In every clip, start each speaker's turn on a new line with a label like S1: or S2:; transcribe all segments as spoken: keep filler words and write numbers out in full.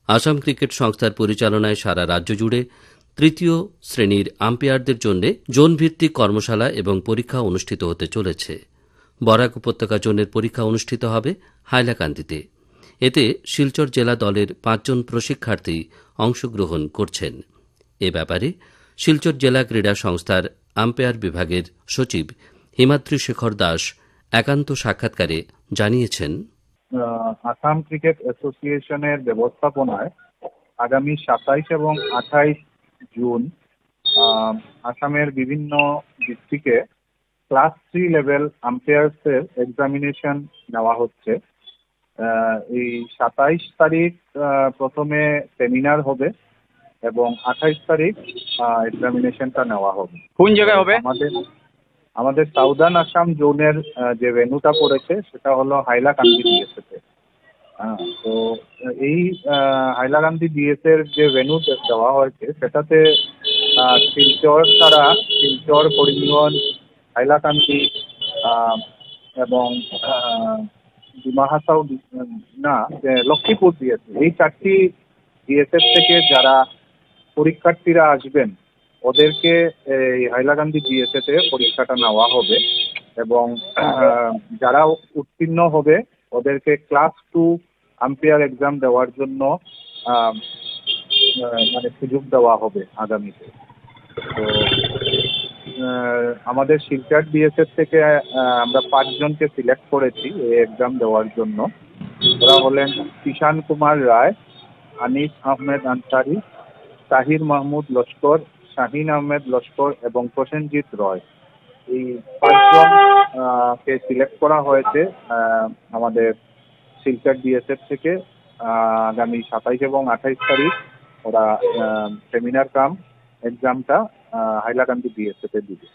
S1: Assam cricket সংস্থার পরিচালনায় সারা রাজ্য জুড়ে তৃতীয় শ্রেণীর আম্পায়ারদের জন্য জোনভিত্তিক কর্মশালা এবং পরীক্ষা অনুষ্ঠিত হতে চলেছে। বরাক উপত্যকা জোনের পরীক্ষা অনুষ্ঠিত হবে হাইলাকান্দিতে। এতে শিলচর জেলা দলের পাঁচজন প্রশিক্ষার্থী অংশগ্রহণ করছেন। এ ব্যাপারে শিলচর জেলা ক্রীড়া সংস্থার আম্পায়ার বিভাগের সচিব হিমাদ্রি শেখর দাস একান্ত সাক্ষাৎকারে জানিয়েছেন,
S2: আসাম ক্রিকেট অ্যাসোসিয়েশনের ব্যবস্থাপনায় আগামী সাতাইশ এবং আঠাইশ জুন আসামের বিভিন্ন ডিস্ট্রিক্টে ক্লাস থ্রি লেভেল আম্পায়ার্সের এক্সামিনেশন নেওয়া হচ্ছে। এই সাতাইশ তারিখ প্রথমে সেমিনার হবে এবং আঠাইশ তারিখ এক্সামিনেশনটা নেওয়া হবে।
S3: কোন জায়গায় হবে?
S2: আমাদের আমাদের সাউদার্ন আসাম জোনের যে ভেন্যুটা পড়েছে সেটা হলো হাইলাকান্দি ডিএসএতে। হ্যাঁ, তো এই হাইলাকান্দি ডিএসএর যে ভেন্যু দেওয়া হয়েছে সেটাতে শিলচর ছাড়া শিলচর, করিমগঞ্জ, হাইলাকান্দি এবং ডিমা হাসাও না লক্ষ্মীপুর ডিএসএ, এই চারটি ডিএসএফ থেকে যারা পরীক্ষার্থীরা আসবেন ওদেরকে এই হাইলাকান্দি ডিএসএতে পরীক্ষাটা নেওয়া হবে এবং যারা উত্তীর্ণ হবে ওদেরকে ক্লাস টু আম্পায়ার এক্সাম দেওয়ার জন্য মানে সুযোগ দেওয়া হবে আগামীতে। তো আমাদের শিলচর ডিএসএফ থেকে আমরা পাঁচজনকে সিলেক্ট করেছি এই এক্সাম দেওয়ার জন্য। ওরা হলেন কিষান কুমার রায়, আনিস আহমেদ আনসারি, তাহির মাহমুদ লস্কর, শাহিন আহমেদ লস্কর এবং প্রসেনজিৎ রয়। এই পাঁচজন কে সিলেক্ট করা হয়েছে আমাদের শিলচর ডিএসএফ থেকে। আগামী সাতাইশ এবং আঠাইশ তারিখ ওরা সেমিনার কাম এক্সামটা হাইলাকান্দি ডিএসএফে দিবে।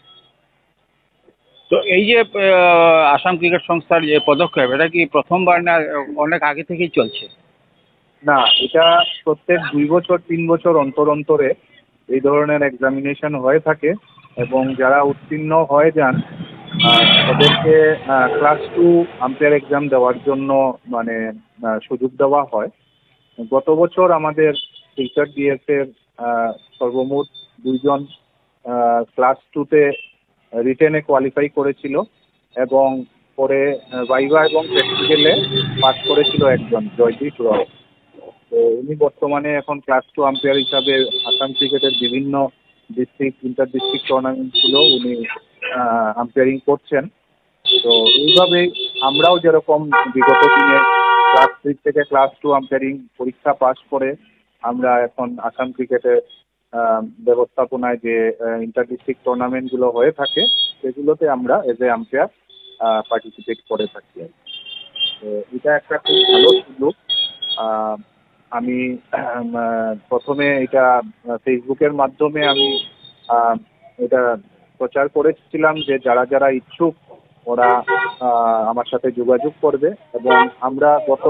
S3: তো এই যে আসাম ক্রিকেট সংস্থার যে পদক্ষেপ, এটা কি প্রথমবার না অনেক আগে থেকেই চলছে?
S2: না, এটা প্রত্যেক দুই বছর তিন বছর অন্তর অন্তরে এই ধরনের এক্সামিনেশন হয়ে থাকে এবং যারা উত্তীর্ণ হয়ে যান ওদেরকে ক্লাস টু আম্পায়ার এক্সাম দেওয়ার জন্য মানে সুযোগ দেওয়া হয়। গত বছর আমাদের শিলচর ডিএসএর সর্বমোট দুইজন ক্লাস টুতে রিটেনে কোয়ালিফাই করেছিল এবং পরে ভাইভা এবং প্র্যাকটিক্যালে পাস করেছিল একজন, জয়দীপ রয়। তো উনি বর্তমানে এখন ক্লাস টু আম্পায়ার হিসাবে আসাম ক্রিকেটের বিভিন্ন ডিস্ট্রিক্ট ইন্টার ডিস্ট্রিক্ট টুর্নামেন্টগুলো উনি আম্পায়ারিং করছেন। তো এইভাবেই আমরাও যেরকম বিগত দিনে ক্লাস থ্রি থেকে ক্লাস টু আম্পায়ারিং পরীক্ষা পাস করে আমরা এখন আসাম ক্রিকেটের ব্যবস্থাপনায় যে ইন্টার ডিস্ট্রিক্ট টুর্নামেন্টগুলো হয়ে থাকে সেগুলোতে আমরা এজ এ আম্পায়ার পার্টিসিপেট করে থাকি। তো এটা একটা খুব ভালো সুযোগ। আমি প্রথমে এটা ফেসবুকের মাধ্যমে আমি এটা প্রচার করেছিলাম যে যারা যারা ইচ্ছুক ওরা আমার সাথে যোগাযোগ করবে এবং আমরা গত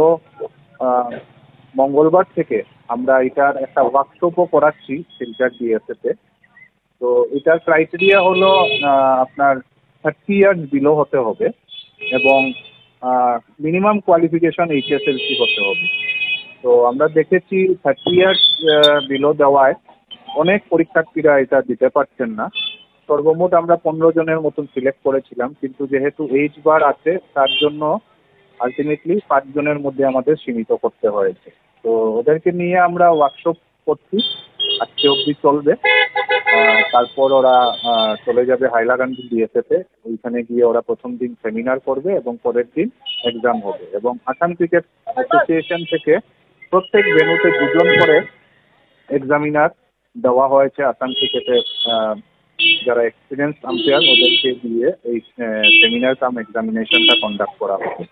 S2: মঙ্গলবার থেকে আমরা এটার একটা ওয়ার্কশপও করাচ্ছি শিলচর ডিএসএতে। তো এটার ক্রাইটেরিয়া হলো আপনার থার্টি ইয়ার্স বিলো হতে হবে এবং মিনিমাম কোয়ালিফিকেশন এইচএসএলসি হতে হবে। তো আমরা দেখেছি থার্টি ইয়ার্স বিলো দেওয়ায় অনেক পরীক্ষার্থীরা এটা দিতে পারছেন না। সর্বমোট আমরা পনেরো জনের মতন সিলেক্ট করেছিলাম, কিন্তু যেহেতু এইজ বার আছে তার জন্য আলটিমেটলি পাঁচ জনের মধ্যে আমাদের সীমিত করতে হয়েছে। তো ওদেরকে নিয়ে আমরা ওয়ার্কশপ করছি, আজকে অবধি চলবে। তারপর ওরা চলে যাবে হাইলাকান্দি ডিএসএতে, ওইখানে গিয়ে ওরা প্রথম দিন সেমিনার করবে এবং পরের দিন এক্সাম হবে। এবং আসাম ক্রিকেট অ্যাসোসিয়েশন থেকে প্রত্যেক ভেন্যুতে দুজন করে এক্সামিনার দেওয়া হয়েছে আসাম ক্রিকেটের যারা এক্সপিরিয়েন্স আম্পায়ার ওদেরকে দিয়ে এই সেমিনার কাম এক্সামিনেশনটা কন্ডাক্ট করা হবে।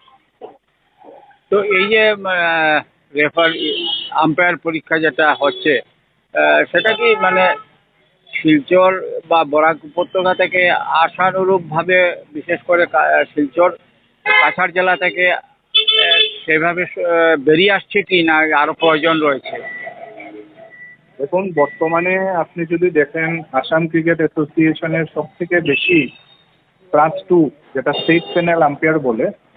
S3: তো এই যে রেফার আম্পায়ার পরীক্ষা যেটা হচ্ছে সেটা কি মানে শিলচর বা বরাক উপত্যকা থেকে আশানুরূপভাবে বিশেষ করে শিলচর কাছাড় জেলা থেকে সেভাবে বেরিয়ে আসছে কি না আরো প্রয়োজন রয়েছে?
S2: দেখুন, বর্তমানে আপনি যদি দেখেন আসাম ক্রিকেট অ্যাসোসিয়েশনের সব থেকে বেশি ক্লাস টু যেটা স্টেট প্যানেল আম্পায়ার বলে